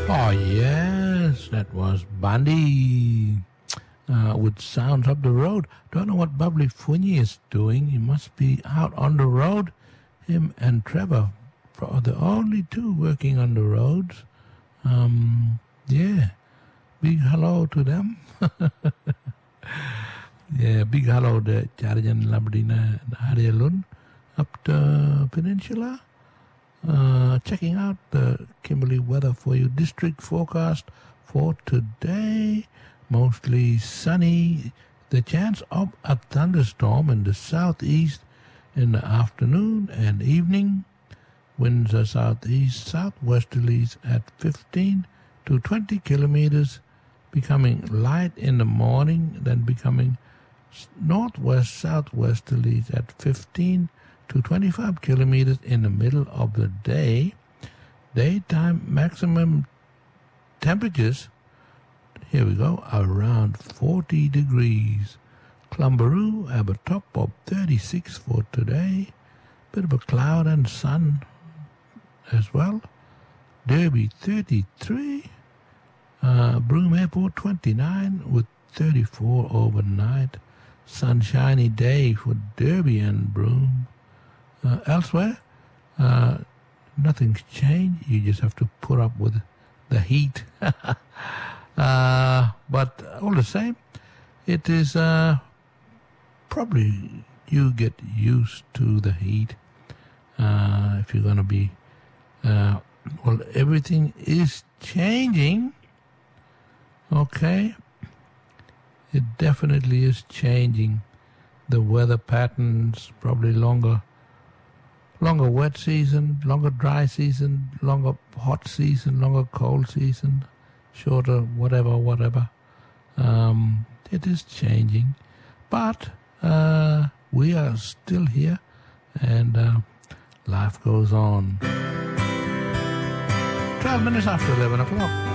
Oh, yes, that was Bundy with Sounds of the Road. Don't know what Bubbly Funny is doing. He must be out on the road. Him and Trevor are the only two working on the roads. Yeah, big hello to them. Yeah, big hello to Jarijan Labdina and Arielun up the peninsula. Checking out the Kimberley weather for you. District forecast for today, mostly sunny. The chance of a thunderstorm in the southeast in the afternoon and evening. Winds are southeast, southwesterlies at 15 to 20 kilometers, becoming light in the morning, then becoming northwest, southwesterlies at 15 to 25 kilometers in the middle of the day. Daytime maximum temperatures, here we go, around 40 degrees. Clumbaroo have a top of 36 for today. Bit of a cloud and sun as well. Derby 33. Broome Airport 29 with 34 overnight. Sunshiny day for Derby and Broome. Elsewhere, nothing's changed. You just have to put up with the heat. But all the same, it is probably you get used to the heat if you're going to be... well, everything is changing. Okay? It definitely is changing. The weather patterns, probably longer wet season, longer dry season, longer hot season, longer cold season, shorter whatever. It is changing. But we are still here and life goes on. 12 minutes after 11 o'clock.